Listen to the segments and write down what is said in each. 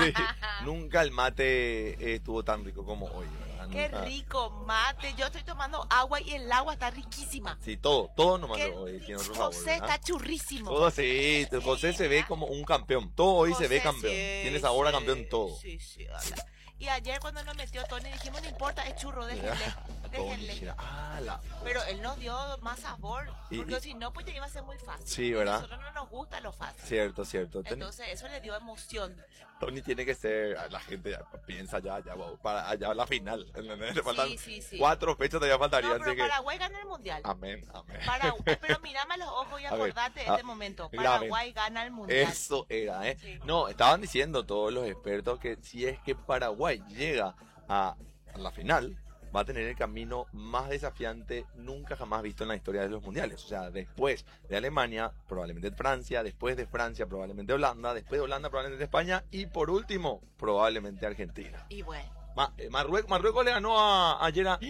Sí, nunca el mate estuvo tan rico como hoy, ¿verdad? Qué Nunca. rico mate. Yo estoy tomando agua y el agua está riquísima. Sí, todo nomás Qué hoy tiene otro rico. sabor, José ¿verdad? está churrísimo. Todo sí, José se ve ¿verdad? como un campeón. Todo hoy se ve José, campeón. sí, Tiene sabor a sí, campeón todo. Sí, hola. Y ayer cuando nos metió Tony dijimos, no importa, es churro, déjenle. Tony Déjenle. Shira. Ah, la. Pero él nos dio más sabor. Y- Porque y- si no, pues ya iba a ser muy fácil. Sí, Y ¿verdad? a nosotros no nos gusta lo fácil. Cierto. Entonces eso le dio emoción. Tony tiene que ser, la gente ya piensa ya, wow, para allá la final. ¿Entendés? Le faltan Sí. 4 fechas todavía faltaría, No, pero así que. Paraguay gana el mundial. Amén. Paraguay, pero mírame a los ojos y A ver, acordate de este momento. graben. Paraguay gana el mundial. Eso era, ¿eh? Sí. No, estaban diciendo todos los expertos que si es que Paraguay llega a la final, va a tener el camino más desafiante nunca jamás visto en la historia de los mundiales. O sea, después de Alemania, probablemente Francia, después de Francia, probablemente Holanda, después de Holanda, probablemente España, y por último, probablemente Argentina. Y bueno. Marruecos le ganó ayer a...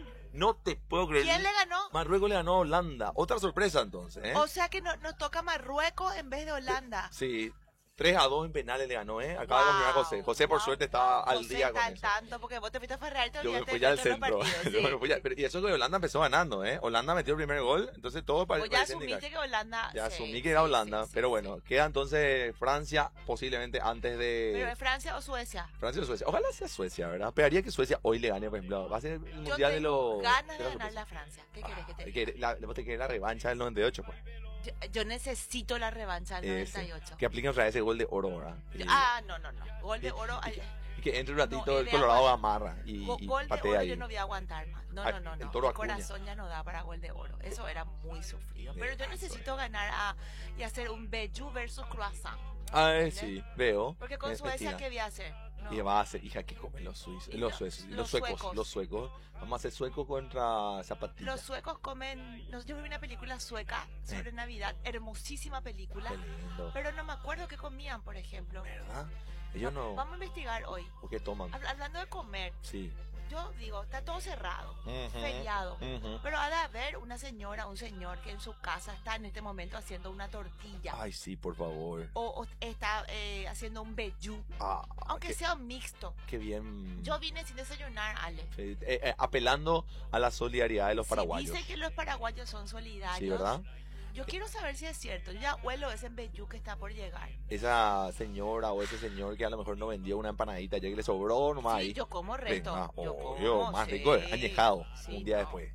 No te puedo creer. ¿Quién le ganó? Marruecos le ganó a Holanda. Otra sorpresa entonces, ¿eh? O sea que nos toca Marruecos en vez de Holanda. Sí, 3-2 en penales le ganó, ¿eh? Acaba de confirmar José. José, por suerte, estaba al día con eso. Tanto, porque vos te fuiste a Ferrari y te Yo me olvidaste fui de ya al ver todos centro. los partidos, Yo me sí. fui y eso que Holanda empezó ganando, ¿eh? Holanda metió el primer gol, entonces todo Vos ya parecía asumiste indicar. que Holanda... Ya sí, asumí que era Holanda, sí, pero bueno, queda entonces Francia posiblemente antes ¿Pero de es Francia o Suecia? Francia o Suecia. Ojalá sea Suecia, ¿verdad? Pegaría que Suecia hoy le gane, por ejemplo. Va a ser el Yo mundial de tengo los... ganas de de las ganarle a sorpresas. Francia. ¿Qué querés que te Ah, diga? vos te querés la revancha del 98, pues. Yo necesito la revancha del Ese. 98. Que apliquen otra vez ese gol de oro, ¿verdad? Y- No. Gol de oro... y que entre un ratito No, el de Colorado agua- amarra y Gol de patea oro ahí. yo no voy a aguantar más. No. El Toro Mi Acuña. corazón ya no da para gol de oro. Eso era muy sufrido. Pero yo Eso necesito ganar y hacer un Beju versus Croissant. Ay, sí, veo. Porque con Suecia, ¿qué voy a hacer? No. Y va a hacer, hija, que comen los suizos, Y los no, suecos, los suecos. los suecos. Vamos a hacer sueco contra zapatilla. Los suecos comen... Yo vi una película sueca sobre Navidad. Hermosísima película. Qué lindo. Pero no me acuerdo qué comían, por ejemplo. ¿Verdad? Ellos no. Vamos a investigar hoy. ¿O qué toman? Hablando de comer, Sí. yo digo, está todo cerrado, Ujú, feriado. ujú. Pero ha de haber una señora, un señor que en su casa está en este momento haciendo una tortilla. Ay, sí, por favor. O está haciendo un vellú. Aunque qué, sea un mixto. qué bien. Yo vine sin desayunar, Ale. Sí, apelando a la solidaridad de los Si paraguayos. dice que los paraguayos son solidarios. Sí, ¿verdad? Yo quiero saber si es cierto. Yo ya huelo ese vellú que está por llegar. Esa señora o ese señor que a lo mejor no vendió una empanadita ya que le sobró nomás Sí, ahí. yo como resto. Venga, yo obvio, como, más sí, rico, añejado, sí, un día no. después.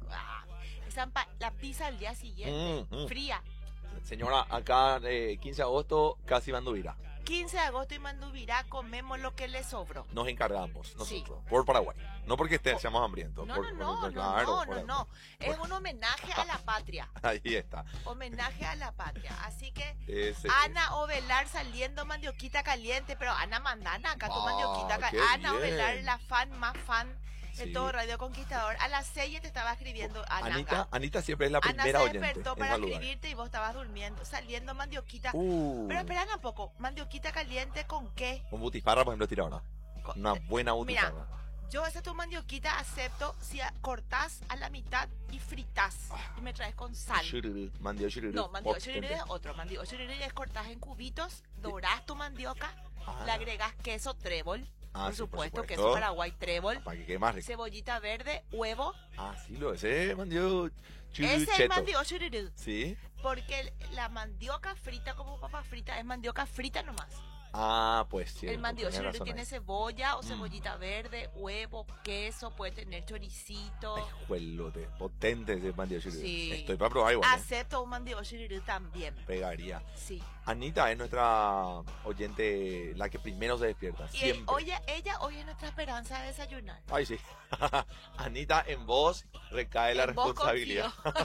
La pizza al día siguiente, fría. Señora, acá 15 de agosto casi Banduvira. 15 de agosto y Mandubirá comemos lo que le sobró. Nos encargamos nosotros, Sí. por Paraguay. No porque seamos hambrientos. No, por- no, por- no, claro, no, por- no, no. Es un homenaje a la patria. Ahí está. Homenaje a la patria. Así que Ese Ana Ovelar saliendo mandioquita caliente, pero Ana Mandana, acá tu Ah, mandioquita qué caliente. Ana bien. Ovelar, la fan más fan de Sí. todo Radio Conquistador. A las 6 te estaba escribiendo Ana. acá. Anita siempre es la Ana primera se oyente despertó en para saludar. escribirte y vos estabas durmiendo, saliendo mandioquita. Uh, Pero esperan un poco, mandioquita caliente con qué? Con butifarra, por ejemplo, tira ahora. Con- Una buena Mira, butifarra. yo esa tu mandioquita acepto si cortás a la mitad y fritás y me traes con sal. Shururu, mandio shururu, No, mandioca potente. shiriri es otro. Mandioca shiriri es cortás en cubitos, dorás tu mandioca, Ah. le agregas queso trébol, Ah, por sí, supuesto, queso supuesto. paraguay trébol, Para que quede más rico. cebollita verde, huevo. Ah, sí, lo es. Mandio Ese es el churucheto. mandioca shiriri. Sí. Porque la mandioca frita como papa frita es mandioca frita nomás. Ah, pues sí. El mandioca tenés shiriri razón tiene ahí. cebolla o Mm. cebollita verde, huevo, queso, puede tener choricito. Ay, juelote. Potente ese mandio shururu. Sí. Estoy para probar igual. Acepto un mandioca shiriri también. Pegaría. Sí. Anita es nuestra oyente, la que primero se despierta. Y Siempre. ella hoy es nuestra esperanza de desayunar. Ay, sí. Anita, en vos recae la En vos responsabilidad. confío.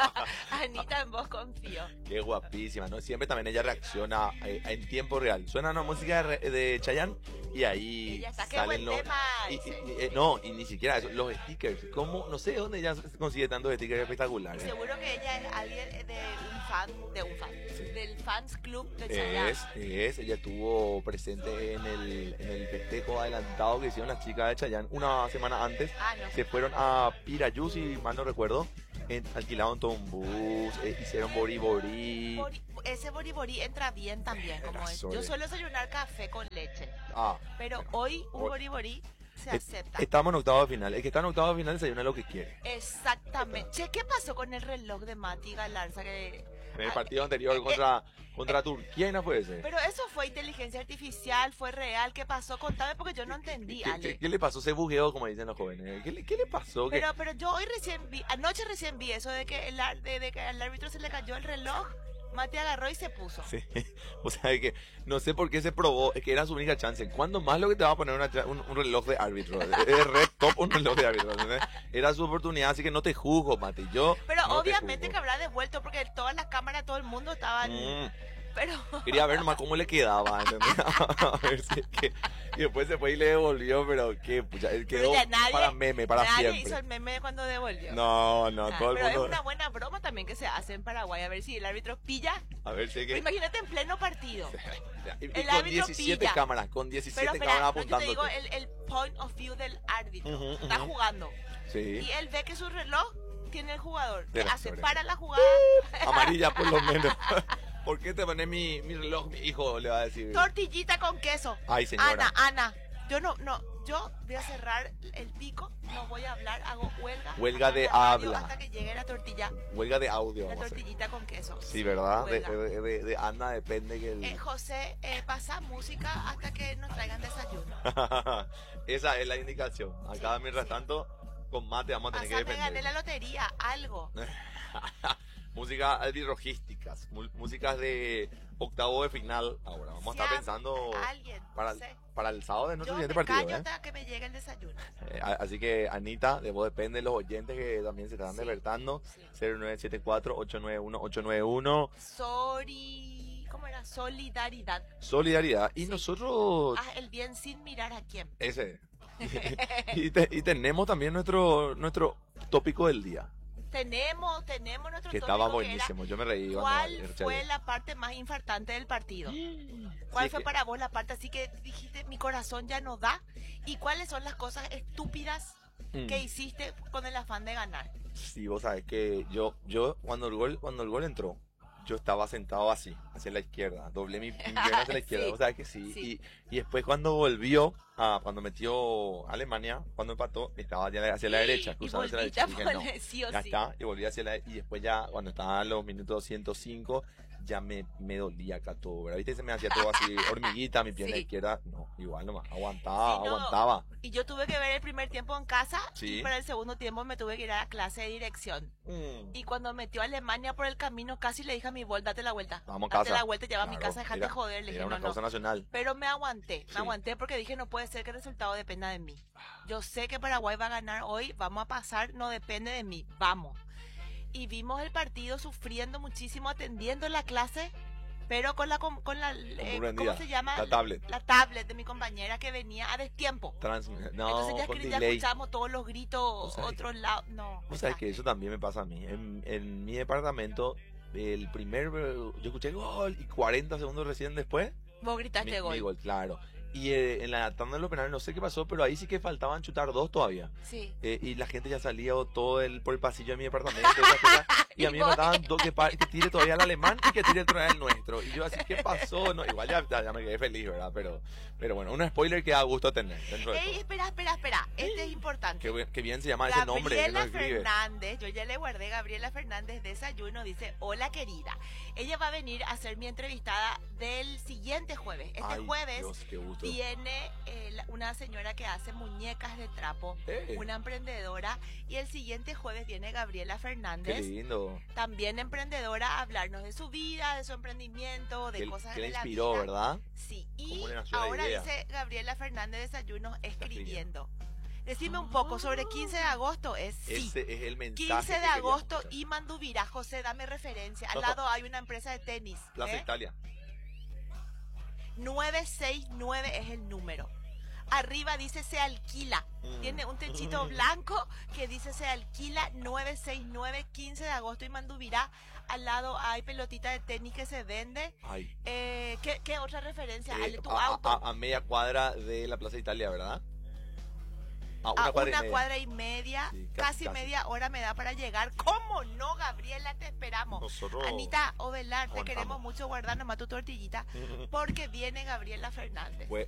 Anita, en vos confío. Qué guapísima, ¿no? Siempre también ella reacciona en tiempo real. Suena una música de Chayanne y ahí Ella está, qué salen buen los... tema. no, y ni siquiera eso, los stickers. ¿Cómo? No sé dónde ella consigue tantos stickers espectaculares. Seguro que ella es alguien de un fan, del fans club de Chayanne. Ella estuvo presente en el festejo adelantado que hicieron las chicas de Chayanne una semana antes. Ah, no. Se fueron a Pirayú, si mal no recuerdo. alquilaron todo un bus, hicieron boriborí. Ese boriborí entra bien también, como es. Yo suelo desayunar café con leche, pero hoy un boriborí se acepta. Estamos en octavo de final. El que está en octavo de final desayuna lo que quiere. Exactamente. Che, ¿qué pasó con el reloj de Mati Galarza? En el partido anterior contra Turquía, ¿no fue ese? Pero eso fue inteligencia artificial, fue real. ¿Qué pasó? Contame porque yo no entendí, Ale. ¿Qué le pasó? Se bugueó, como dicen los jóvenes. ¿Qué le pasó? Pero yo hoy anoche recién vi eso de que de que al árbitro se le cayó el reloj. Mati agarró y se puso. Sí, o sea, que no sé por qué se probó, es que era su única chance. ¿Cuándo más lo que te va a poner un reloj de árbitro? Es red top un reloj de árbitro, ¿entendés? Era su oportunidad, así que no te juzgo, Mati. Pero no obviamente que habrá devuelto porque todas las cámaras, todo el mundo estaban... Pero... Quería ver nomás cómo le quedaba, ¿entendés? A ver si es que... Y después se fue y le devolvió, pero que pucha, él quedó para meme, para siempre. Nadie hizo el meme cuando devolvió. No, todo el pero mundo... es una buena broma también que se hace en Paraguay, a ver si el árbitro pilla. A ver si es que... Pero imagínate en pleno partido. Y con 17 pilla. Cámaras, con 17 pero, cámaras apuntando. Yo te digo el point of view del árbitro. Está jugando. Sí. Y él ve que su reloj tiene el jugador. ¿Qué Pero, hace? Para la jugada. Amarilla por lo menos. ¿Por qué te pones mi reloj, mi hijo? Le va a decir. Tortillita con queso. Ay, señora. Ana. Yo voy a cerrar el pico, no voy a hablar, hago huelga. Huelga de habla. Hasta que llegue la tortilla. Huelga de audio. La tortillita con queso. Sí, ¿verdad? De Ana depende que el... José, pasa música hasta que nos traigan desayuno. Esa es la indicación. Acá, mientras tanto, con mate vamos a tener que defender. Gané la lotería, algo. Música albirrojísticas, músicas de octavo de final. Ahora vamos a estar pensando para el sábado de nuestro siguiente partido. Yo me callo hasta que me llegue el desayuno. Así que, Anita, de vos depende de los oyentes que también se están despertando. 0974-891-891. ¿Cómo era? Solidaridad. Y nosotros... el bien sin mirar a quién. Ese. y tenemos también nuestro tópico del día. Tenemos nuestro que estaba buenísimo, yo me reí. ¿Cuál fue la parte más infartante del partido? ¿Cuál fue para vos la parte así que dijiste, mi corazón ya no da? ¿Y cuáles son las cosas estúpidas que hiciste con el afán de ganar? Sí, vos sabés que yo cuando el gol entró, yo estaba sentado así, hacia la izquierda, doblé mi pierna hacia la izquierda, sí, vos sabés que sí. Y después cuando volvió, cuando metió Alemania, cuando empató, estaba ya hacia la derecha, cruzando hacia la derecha. Dije, no, ya está, y volví hacia y después ya, cuando estaban los minutos 105, ya me dolía acá todo, ¿verdad? ¿Viste? Se me hacía todo así, hormiguita, mi pierna izquierda, no, igual nomás, aguantaba. Y yo tuve que ver el primer tiempo en casa, y para el segundo tiempo me tuve que ir a la clase de dirección. Y cuando metió a Alemania por el camino, casi le dije a mi bol, date la vuelta. Vamos a casa. Date la vuelta, lleva a mi casa, dejate de joder. Le dije, una causa nacional. Pero me aguanté porque dije, no puede ser que el resultado dependa de mí. Yo sé que Paraguay va a ganar hoy, vamos a pasar, no depende de mí, vamos. Y vimos el partido sufriendo muchísimo, atendiendo la clase, pero con la ¿cómo se llama? La tablet de mi compañera que venía a destiempo. Entonces ya escuchamos todos los gritos, otros lados. No. ¿Vos sabés que eso también me pasa a mí? En mi departamento, yo escuché gol y 40 segundos recién después. Vos gritaste gol. Mi gol, claro. Y en la tanda de los penales no sé qué pasó, pero ahí sí que faltaban chutar 2 todavía. Sí. Y la gente ya salía por el pasillo de mi departamento. Y a mí me faltaban 2 que tire todavía el alemán y que tire todavía el nuestro. Y yo así, ¿qué pasó? No, igual ya me quedé feliz, ¿verdad? Pero bueno, un spoiler que da gusto tener. Espera. Este es importante. Qué bien se llama ese nombre. Gabriela Fernández, yo ya le guardé. Gabriela Fernández Desayuno dice, hola querida. Ella va a venir a ser mi entrevistada del siguiente jueves. Jueves. Dios, qué gusto. Viene una señora que hace muñecas de trapo, una emprendedora, y el siguiente jueves viene Gabriela Fernández. Qué lindo. También emprendedora, a hablarnos de su vida, de su emprendimiento, de cosas de la vida. Que le inspiró, ¿verdad? Sí, y ahora dice Gabriela Fernández Desayunos escribiendo. Decime un poco, sobre 15 de agosto Ese es el mensaje 15 de agosto y Mandubirá. José, dame referencia. Al lado hay una empresa de tenis. Plaza Italia. 969 es el número. Arriba dice se alquila. Tiene un techito blanco que dice se alquila 969, 15 de agosto y Mandubirá. Al lado hay pelotita de tenis que se vende. ¿Qué otra referencia? Tu auto. A media cuadra de la Plaza Italia, ¿verdad? A a cuadra y una media. cuadra y media, Sí, casi media hora me da para llegar. ¿Cómo no, Gabriela? Te esperamos. Nosotros Anita Ovelar, te aguantamos. queremos mucho, guardar nomás tu tortillita, porque viene Gabriela Fernández.